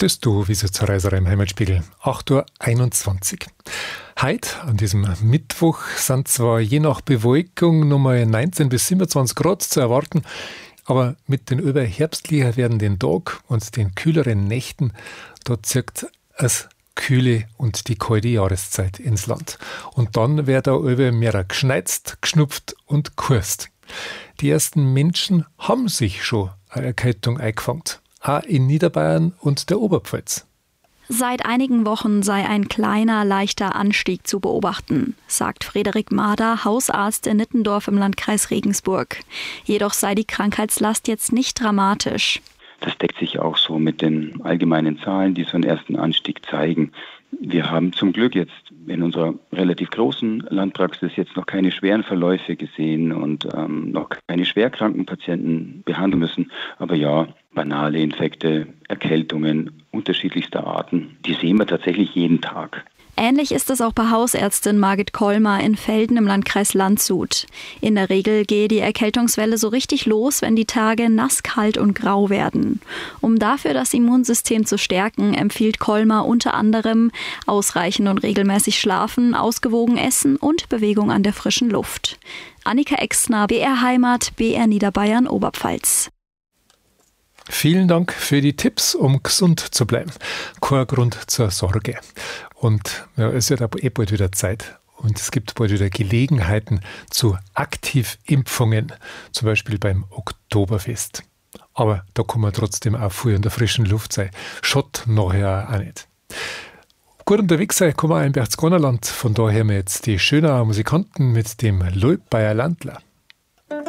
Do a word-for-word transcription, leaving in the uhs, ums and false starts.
Das Du, wie sie zur Reiserei im Heimatspiegel. acht Uhr einundzwanzig. Heute, an diesem Mittwoch, sind zwar je nach Bewölkung nochmal neunzehn bis siebenundzwanzig Grad zu erwarten, aber mit den überherbstlicher werdenden Tag und den kühleren Nächten, da zirkt es kühle und die kalte Jahreszeit ins Land. Und dann wird da über mehr geschneizt, geschnupft und kurst. Die ersten Menschen haben sich schon eine Erkältung eingefangen. Auch in Niederbayern und der Oberpfalz. Seit einigen Wochen sei ein kleiner, leichter Anstieg zu beobachten, sagt Frederik Mader, Hausarzt in Nittendorf im Landkreis Regensburg. Jedoch sei die Krankheitslast jetzt nicht dramatisch. Das deckt sich auch so mit den allgemeinen Zahlen, die so einen ersten Anstieg zeigen. Wir haben zum Glück jetzt in unserer relativ großen Landpraxis jetzt noch keine schweren Verläufe gesehen und ähm, noch keine schwerkranken Patienten behandeln müssen. Aber ja, banale Infekte, Erkältungen unterschiedlichster Arten, die sehen wir tatsächlich jeden Tag. Ähnlich ist es auch bei Hausärztin Margit Kollmar in Velden im Landkreis Landshut. In der Regel gehe die Erkältungswelle so richtig los, wenn die Tage nass, kalt und grau werden. Um dafür das Immunsystem zu stärken, empfiehlt Kollmar unter anderem ausreichend und regelmäßig schlafen, ausgewogen essen und Bewegung an der frischen Luft. Annika Exner, B R Heimat, B R Niederbayern, Oberpfalz. Vielen Dank für die Tipps, um gesund zu bleiben. Kein Grund zur Sorge. Und ja, es wird aber eh bald wieder Zeit. Und es gibt bald wieder Gelegenheiten zu Aktivimpfungen, zum Beispiel beim Oktoberfest. Aber da kann man trotzdem auch viel in der frischen Luft sein. Schott nachher auch nicht. Gut unterwegs sein kann man auch im Berchtesgadenerland. Von daher haben wir jetzt die Schönauer Musikanten mit dem Leubayer Landler.